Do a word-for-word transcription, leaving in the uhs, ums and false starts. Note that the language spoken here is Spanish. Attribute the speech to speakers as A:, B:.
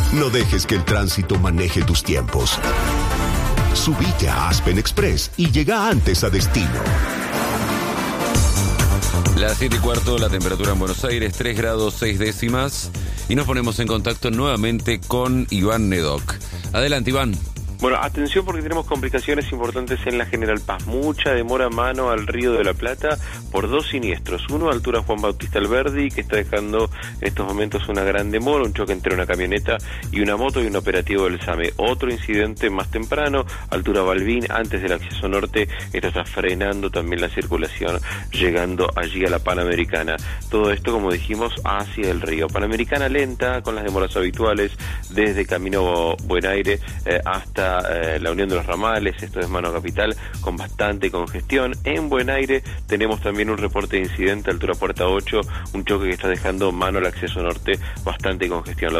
A: No dejes que el tránsito maneje tus tiempos. Subite a Aspen Express y llega antes a destino.
B: Las siete y cuarto, la temperatura en Buenos Aires, tres grados seis décimas. Y nos ponemos en contacto nuevamente con Iván Nedoc. Adelante, Iván.
C: Bueno, atención porque tenemos complicaciones importantes en la General Paz. Mucha demora a mano al Río de la Plata por dos siniestros. Uno a altura Juan Bautista Alberdi, que está dejando en estos momentos una gran demora, un choque entre una camioneta y una moto y un operativo del SAME. Otro incidente más temprano, altura Balbín, antes del acceso norte. Esto está frenando también la circulación, llegando allí a la Panamericana. Todo esto, como dijimos, hacia el río. Panamericana lenta, con las demoras habituales, desde Camino Buen Aire eh, hasta Eh, la Unión de los Ramales, esto es Mano Capital, con bastante congestión. En Buen Aire tenemos también un reporte de incidente, altura Puerta ocho, un choque que está dejando mano al acceso norte, bastante congestión.